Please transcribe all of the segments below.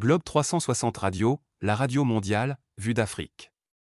Globe 360 Radio, la radio mondiale, vue d'Afrique.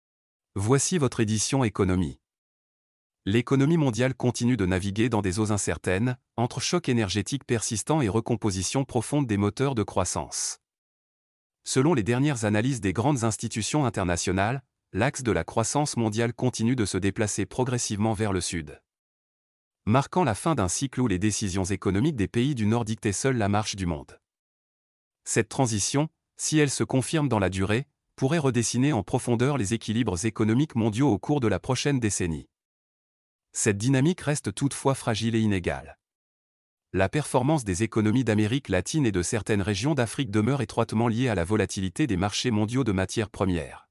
Voici votre édition économie. L'économie mondiale continue de naviguer dans des eaux incertaines, entre chocs énergétiques persistants et recomposition profonde des moteurs de croissance. Selon les dernières analyses des grandes institutions internationales, l'axe de la croissance mondiale continue de se déplacer progressivement vers le sud, marquant la fin d'un cycle où les décisions économiques des pays du Nord dictaient seules la marche du monde. Cette transition, si elle se confirme dans la durée, pourrait redessiner en profondeur les équilibres économiques mondiaux au cours de la prochaine décennie. Cette dynamique reste toutefois fragile et inégale. La performance des économies d'Amérique latine et de certaines régions d'Afrique demeure étroitement liée à la volatilité des marchés mondiaux de matières premières.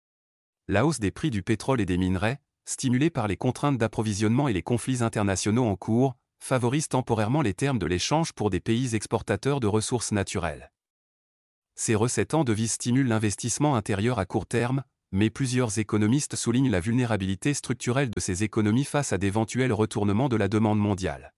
La hausse des prix du pétrole et des minerais, stimulée par les contraintes d'approvisionnement et les conflits internationaux en cours, favorise temporairement les termes de l'échange pour des pays exportateurs de ressources naturelles. Ces recettes en devises stimulent l'investissement intérieur à court terme, mais plusieurs économistes soulignent la vulnérabilité structurelle de ces économies face à d'éventuels retournements de la demande mondiale.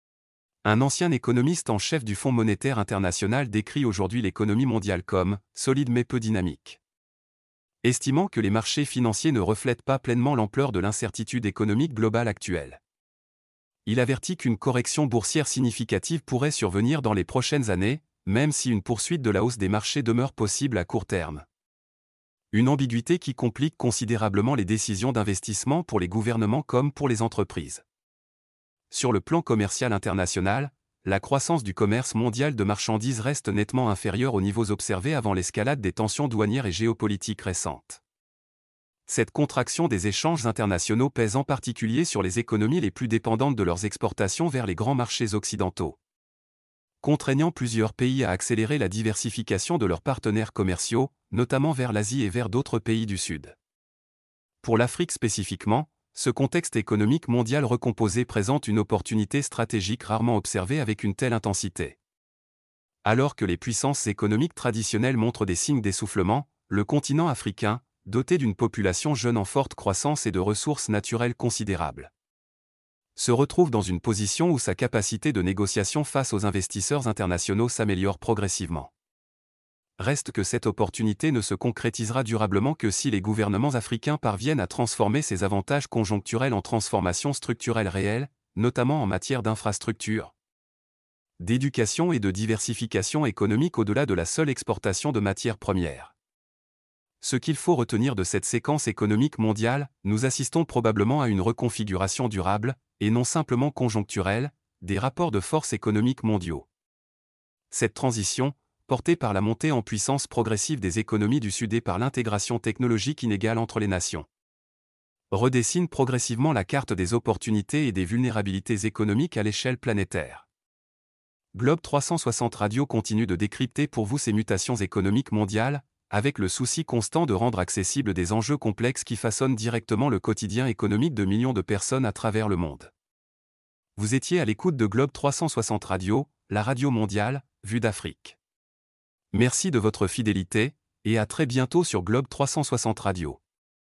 Un ancien économiste en chef du Fonds monétaire international décrit aujourd'hui l'économie mondiale comme « solide mais peu dynamique », estimant que les marchés financiers ne reflètent pas pleinement l'ampleur de l'incertitude économique globale actuelle. Il avertit qu'une correction boursière significative pourrait survenir dans les prochaines années, même si une poursuite de la hausse des marchés demeure possible à court terme. Une ambiguïté qui complique considérablement les décisions d'investissement pour les gouvernements comme pour les entreprises. Sur le plan commercial international, la croissance du commerce mondial de marchandises reste nettement inférieure aux niveaux observés avant l'escalade des tensions douanières et géopolitiques récentes. Cette contraction des échanges internationaux pèse en particulier sur les économies les plus dépendantes de leurs exportations vers les grands marchés occidentaux, contraignant plusieurs pays à accélérer la diversification de leurs partenaires commerciaux, notamment vers l'Asie et vers d'autres pays du Sud. Pour l'Afrique spécifiquement, ce contexte économique mondial recomposé présente une opportunité stratégique rarement observée avec une telle intensité. Alors que les puissances économiques traditionnelles montrent des signes d'essoufflement, le continent africain, doté d'une population jeune en forte croissance et de ressources naturelles considérables, se retrouve dans une position où sa capacité de négociation face aux investisseurs internationaux s'améliore progressivement. Reste que cette opportunité ne se concrétisera durablement que si les gouvernements africains parviennent à transformer ces avantages conjoncturels en transformations structurelles réelles, notamment en matière d'infrastructures, d'éducation et de diversification économique au-delà de la seule exportation de matières premières. Ce qu'il faut retenir de cette séquence économique mondiale, nous assistons probablement à une reconfiguration durable, et non simplement conjoncturelle, des rapports de force économiques mondiaux. Cette transition, portée par la montée en puissance progressive des économies du Sud et par l'intégration technologique inégale entre les nations, redessine progressivement la carte des opportunités et des vulnérabilités économiques à l'échelle planétaire. Globe 360 Radio continue de décrypter pour vous ces mutations économiques mondiales, avec le souci constant de rendre accessibles des enjeux complexes qui façonnent directement le quotidien économique de millions de personnes à travers le monde. Vous étiez à l'écoute de Globe 360 Radio, la radio mondiale, vue d'Afrique. Merci de votre fidélité, et à très bientôt sur Globe 360 Radio.